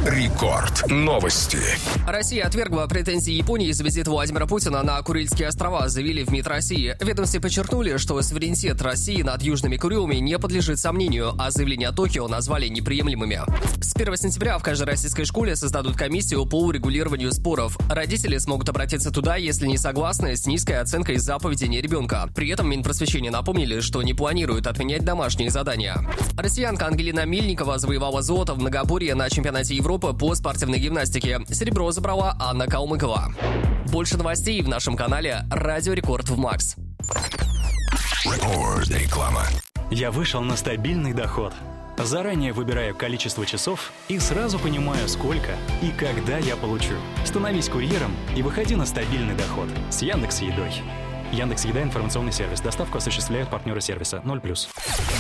Рекорд. Новости. Россия отвергла претензии Японии за визит Владимира Путина на Курильские острова, заявили в МИД России. В ведомстве подчеркнули, что суверенитет России над Южными Курилами не подлежит сомнению, а заявления Токио назвали неприемлемыми. С 1 сентября в каждой российской школе создадут комиссию по урегулированию споров. Родители смогут обратиться туда, если не согласны с низкой оценкой за поведение ребенка. При этом Минпросвещения напомнили, что не планируют отменять домашние задания. Россиянка Ангелина Мельникова завоевала золото в многоборье на чемпионате Европы по спортивной гимнастике. Серебро забрала Анна Калмыкова. Больше новостей в нашем канале «Радио Рекорд в Макс». Реклама. Я вышел на стабильный доход. Заранее выбираю количество часов и сразу понимаю, сколько и когда я получу. Становись курьером и выходи на стабильный доход с Яндекс.Едой. Яндекс.Еда — информационный сервис. Доставку осуществляют партнеры сервиса 0+.